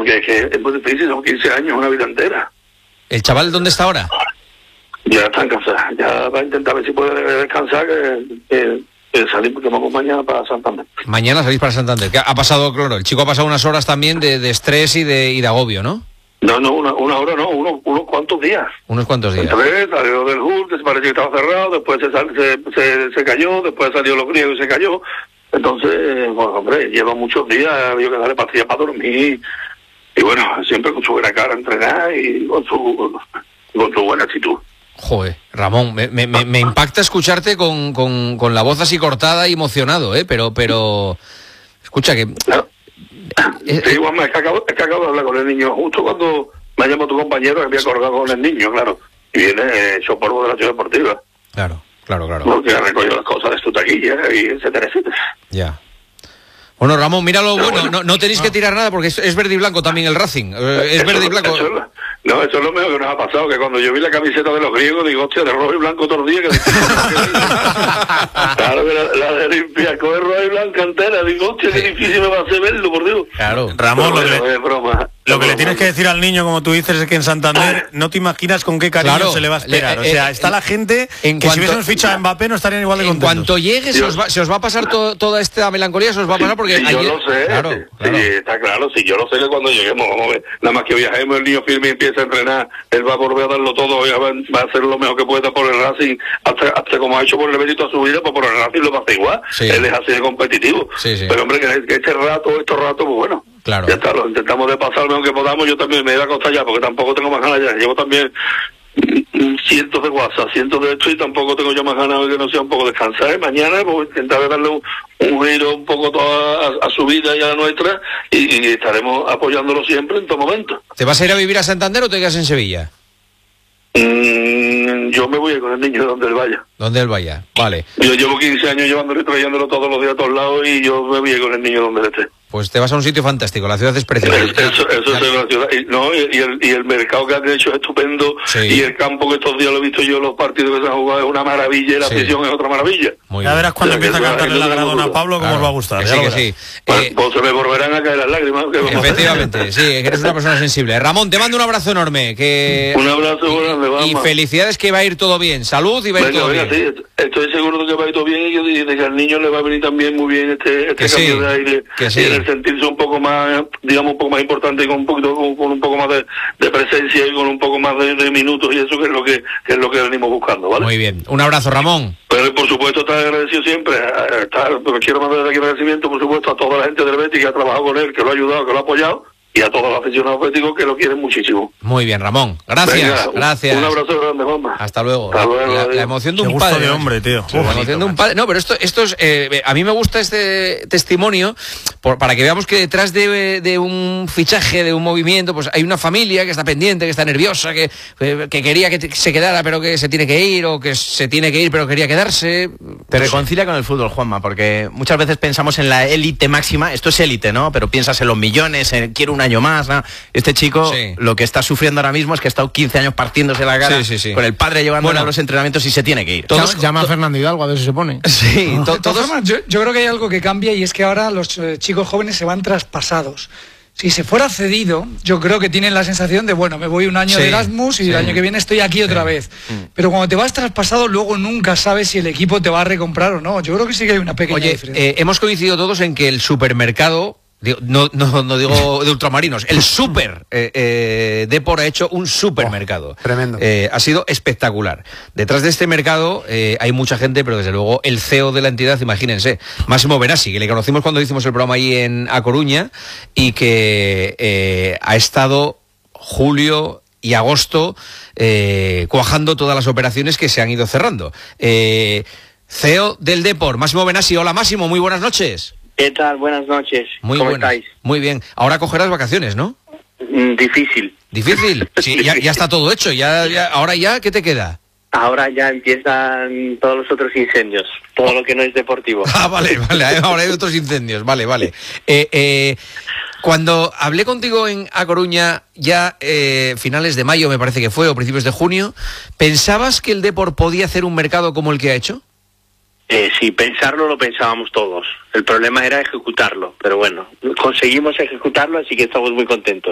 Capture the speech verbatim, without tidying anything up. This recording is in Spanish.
porque es que es muy difícil, son quince años, una vida entera. ¿El chaval dónde está ahora? Ya está en casa, ya va a intentar ver si puede descansar, que, que, que salimos, que vamos mañana para Santander. Mañana salís para Santander. ¿Qué ha pasado, claro? El chico ha pasado unas horas también de, de estrés y de, y de agobio, ¿no? No, no, una, una hora no, unos, unos cuantos días. Unos cuantos días. Entonces salió del H U R, que se parecía que estaba cerrado, después se, sal, se, se, se cayó, después salió los griegos y se cayó. Entonces, bueno, hombre, lleva muchos días, había que darle pastillas para dormir. Y bueno, siempre con su buena cara a entrenar y con su, con su buena actitud. Joder, Ramón, me, me, me impacta escucharte con, con, con la voz así cortada y emocionado, ¿eh? Pero, pero, escucha que... ¿No? Sí, igual, es que, acabo, es que acabo de hablar con el niño justo cuando me llamó tu compañero que había colgado con el niño, claro. Y viene hecho polvo de la ciudad deportiva. Claro, claro, claro. Porque ha recogido las cosas de su taquilla y etcétera, etcétera. Ya. Bueno, Ramón, mira lo bueno, bueno. No, no tenéis no. que tirar nada porque es, es verde y blanco también el Racing. Eh, es eso, verde y blanco. Eso es lo, no, eso es lo mejor que nos ha pasado, que cuando yo vi la camiseta de los griegos, digo, hostia, de rojo y blanco todos los días. Que claro, que la, la de Olympiacos es rojo y blanco entera. Digo, hostia, qué difícil me va a hacer verlo, por Dios. Claro. Ramón, pero, lo, bueno, que, es broma, lo que broma. le tienes que decir al niño, como tú dices, es que en Santander no te imaginas con qué cariño claro, se le va a esperar. le, eh, o sea, eh, está la gente en que cuanto, si hubiésemos fichado a Mbappé no estarían igual de en contentos. En cuanto llegue, se os, va, se os va a pasar to, toda esta melancolía, se os va a pasar porque... Sí, ayer... yo lo sé, claro, sí, claro. Sí, está claro, sí, yo lo sé que cuando lleguemos, vamos a ver, nada más que viajemos, el niño firme y empieza a entrenar, él va a volver a darlo todo, va, va a hacer lo mejor que pueda por el Racing, hasta, hasta como ha hecho por el Betis toda su vida, pues por el Racing lo va a hacer igual, sí. Él es así de competitivo, sí, sí. Pero hombre, que, que este rato, estos ratos, pues bueno, claro. Ya está, lo intentamos de pasar lo mejor que podamos, yo también me voy a acostar ya, porque tampoco tengo más ganas ya, llevo también cientos de WhatsApp, cientos de esto y tampoco tengo yo más ganas de que no sea un poco descansar. Mañana pues intentaré darle un, un giro un poco toda a, a su vida y a la nuestra y, y estaremos apoyándolo siempre en todo momento. ¿Te vas a ir a vivir a Santander o te quedas en Sevilla? Mm, yo me voy a ir con el niño donde él vaya. Donde él vaya, vale. Yo llevo quince años llevándolo y trayéndolo todos los días a todos lados y yo me voy a ir con el niño donde él esté. Pues te vas a un sitio fantástico, la ciudad es preciosa. Eso, eso es la ciudad. Y, no, y, el, y el mercado que han hecho es estupendo. Sí. Y el campo que estos días lo he visto yo, los partidos que se han jugado es una maravilla y la sí. afición es otra maravilla. Muy ya bien. verás cuando empieza a cantarle la Gradona a Pablo, cómo claro, os va a gustar. Que ya sí, lo que sí. Pues, Eh, pues se me volverán a caer las lágrimas. efectivamente, sí, eres una persona sensible. Ramón, te mando un abrazo enorme. Que... Un abrazo grande, vamos. Y felicidades, que va a ir todo bien. Salud y va a ir venga, todo venga, bien. Sí, estoy seguro de que va a ir todo bien y de que al niño le va a venir también muy bien este, este cambio sí, de aire. Que sí. Y el sentirse un poco más, digamos, un poco más importante y con un poquito, con, con un poco más de, de presencia y con un poco más de, de minutos y eso que es lo que, que es lo que venimos buscando, ¿vale? Muy bien. Un abrazo, Ramón. Pero por supuesto estar agradecido siempre, estar, quiero mandar aquí agradecimiento por supuesto a toda la gente del Betis que ha trabajado con él, que lo ha ayudado, que lo ha apoyado y a todos los aficionados béticos que lo quieren muchísimo. Muy bien, Ramón. Gracias, Venga, gracias. Un abrazo grande, mamá. Hasta luego. Hasta luego. La, la emoción de Qué un gusto padre. de hombre, tío. La emoción de un padre. No, pero esto, esto es. Eh, a mí me gusta este testimonio por, para que veamos que detrás de, de un fichaje, de un movimiento, pues hay una familia que está pendiente, que está nerviosa, que, que quería que se quedara, pero que se tiene que ir, o que se tiene que ir, pero quería quedarse. Te reconcilia con el fútbol, Juanma, porque muchas veces pensamos en la élite máxima. Esto es élite, ¿no? Pero piensas en los millones, en quiero un año más, ¿no? Este chico sí. lo que está sufriendo ahora mismo es que ha estado quince años partiéndose la cara sí, sí, sí. con el padre llevándole bueno, a los entrenamientos y se tiene que ir. Todos, Llama to a Fernando Hidalgo a ver si se pone. Sí, to, de todas todos. formas, yo, yo creo que hay algo que cambia y es que ahora los eh, chicos jóvenes se van traspasados. Si se fuera cedido, yo creo que tienen la sensación de, bueno, me voy un año sí, de Erasmus y sí. el año que viene estoy aquí sí. otra vez. Mm. Pero cuando te vas traspasado, luego nunca sabes si el equipo te va a recomprar o no. Yo creo que sí que hay una pequeña Oye, diferencia. eh, hemos coincidido todos en que el supermercado, digo, no, no, no digo de ultramarinos, el super eh, eh, Depor ha hecho un supermercado. Oh, tremendo. Eh, ha sido espectacular. Detrás de este mercado eh, hay mucha gente, pero desde luego el C E O de la entidad, imagínense, Máximo Benassi, que le conocimos cuando hicimos el programa ahí en A Coruña y que eh, ha estado julio y agosto eh, cuajando todas las operaciones que se han ido cerrando. Eh, C E O del Depor, Máximo Benassi. Hola Máximo, muy buenas noches. ¿Qué tal? Buenas noches. Muy ¿Cómo buenas. estáis? Muy bien. Ahora cogerás vacaciones, ¿no? Mm, difícil. Difícil. Sí, ya, ya está todo hecho. Ya, ya, ahora ya, ¿qué te queda? Ahora ya empiezan todos los otros incendios, todo lo que no es deportivo. Ah, vale, vale. Ahora hay otros incendios. Vale, vale. Eh, eh, cuando hablé contigo en A Coruña, ya eh, finales de mayo me parece que fue, o principios de junio, ¿pensabas que el Depor podía hacer un mercado como el que ha hecho? Eh, sí, pensarlo lo pensábamos todos. El problema era ejecutarlo, pero bueno, conseguimos ejecutarlo, así que estamos muy contentos.